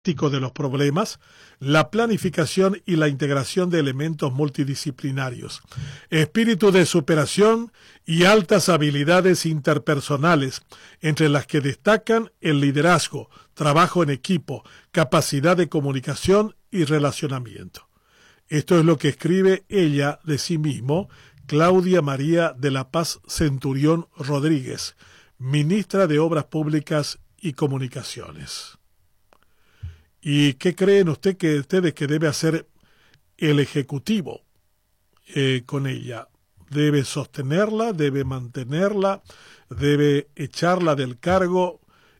de los problemas, la planificación y la integración de elementos multidisciplinarios, espíritu de superación y altas habilidades interpersonales, entre las que destacan el liderazgo, trabajo en equipo, capacidad de comunicación y relacionamiento. Esto es lo que escribe ella de sí mismo, Claudia María de la Paz Centurión Rodríguez, ministra de Obras Públicas y Comunicaciones. ¿Y qué creen ustedes que debe hacer el Ejecutivo con ella? ¿Debe sostenerla? ¿Debe mantenerla? ¿Debe echarla del cargo?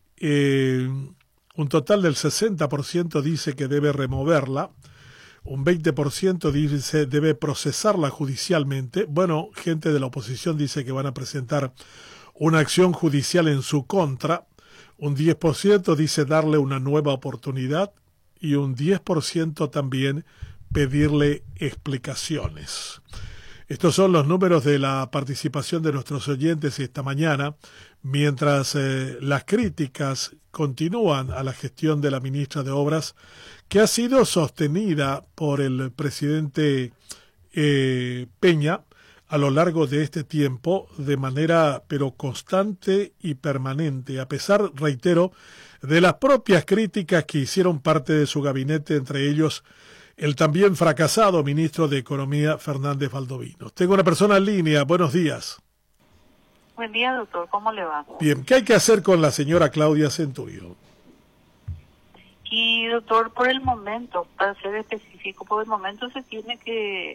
Un total del 60% dice que debe removerla. Un 20% dice debe procesarla judicialmente. Bueno, gente de la oposición dice que van a presentar una acción judicial en su contra. Un 10% dice darle una nueva oportunidad y un 10% también pedirle explicaciones. Estos son los números de la participación de nuestros oyentes esta mañana, mientras las críticas continúan a la gestión de la ministra de Obras, que ha sido sostenida por el presidente Peña a lo largo de este tiempo de manera pero constante y permanente, a pesar, reitero, de las propias críticas que hicieron parte de su gabinete, entre ellos el también fracasado ministro de Economía, Fernández Valdovinos. Tengo una persona en línea. Buenos días. Buen día, doctor. ¿Cómo le va? Bien. ¿Qué hay que hacer con la señora Claudia Centurión? Y, doctor, por el momento, para ser específico, por el momento se tiene que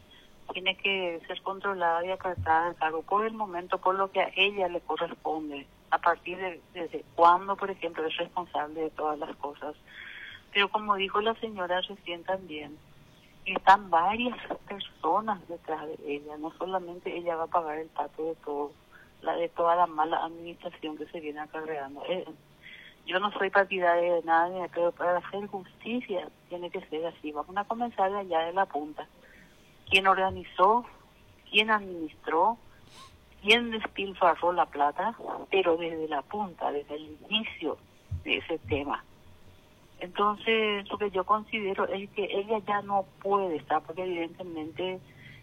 ser controlada y acatada del cargo. Por el momento, por lo que a ella le corresponde. A partir de desde cuándo, por ejemplo, es responsable de todas las cosas. Pero como dijo la señora recién también, están varias personas detrás de ella. No solamente ella va a pagar el pato de todo, de toda la mala administración que se viene acarreando. Yo no soy partidaria de nada, pero para hacer justicia tiene que ser así. Vamos a comenzar de allá de la punta. ¿Quién organizó? ¿Quién administró? ¿Quién despilfarró la plata? Pero desde la punta, desde el inicio de ese tema. Entonces, lo que yo considero es que ella ya no puede estar, porque evidentemente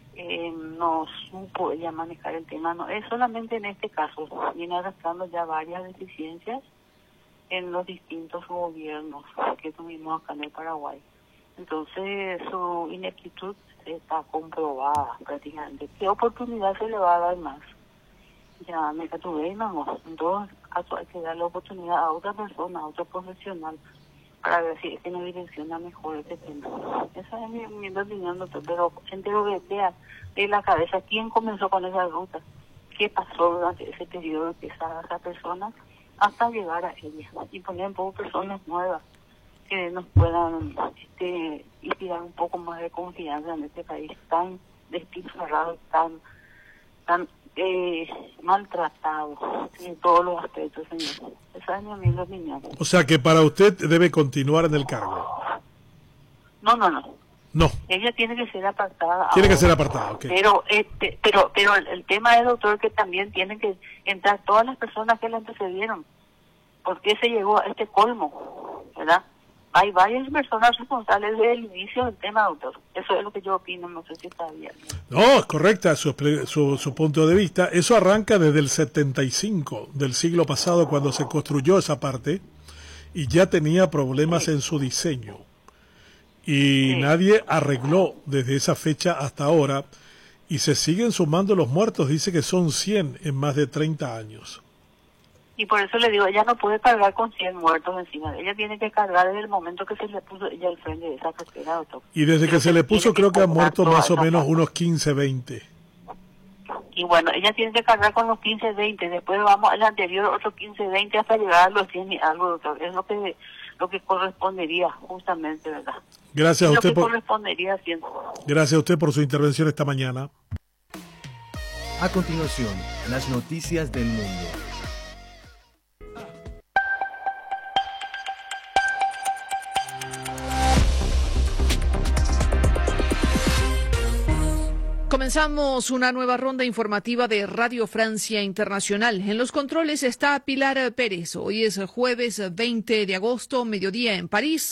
no supo ella manejar el tema. No es solamente en este caso, viene arrastrando ya varias deficiencias en los distintos gobiernos que tuvimos acá en el Paraguay. Entonces, su ineptitud está comprobada prácticamente. ¿Qué oportunidad se le va a dar más? Ya me catuve y no. En todo caso hay que darle oportunidad a otra persona, a otro profesional, para ver si es que nos direcciona mejor este tema. Esa es mi opinión, doctor. Pero entero que vea de la cabeza quién comenzó con esa ruta, qué pasó durante ese periodo que esa persona, hasta llegar a ella. Y poner un poco personas nuevas que nos puedan inspirar un poco más de confianza en este país tan despilfarrado, tan maltratado en todos los aspectos, señor. Esa es mi opinión. O sea que para usted debe continuar en el cargo. No. No. Ella tiene que ser apartada. Tiene que ser apartada, ok. Pero el tema es, doctor, que también tienen que entrar todas las personas que la antecedieron. ¿Por qué se llegó a este colmo? ¿Verdad? Hay varias personas responsables desde el inicio del tema, doctor. Eso es lo que yo opino, no sé si está bien. No, es correcta su punto de vista. Eso arranca desde el 75 del siglo pasado, cuando se construyó esa parte, y ya tenía problemas en su diseño. Y nadie arregló desde esa fecha hasta ahora, y se siguen sumando los muertos. Dice que son 100 en más de 30 años. Y por eso le digo, ella no puede cargar con 100 muertos encima. Ella tiene que cargar desde el momento que se le puso ella al frente de esa cartera, doctor. Y desde que se le puso creo que han muerto más o menos unos 15, 20. Y bueno, ella tiene que cargar con los 15, 20. Después vamos al anterior, otros 15, 20, hasta llegar a los 100 y algo, doctor. Es lo que correspondería justamente, ¿verdad? Gracias a usted correspondería haciendo. Gracias a usted por su intervención esta mañana. A continuación, las noticias del mundo. Comenzamos una nueva ronda informativa de Radio Francia Internacional. En los controles está Pilar Pérez. Hoy es jueves 20 de agosto, mediodía en París.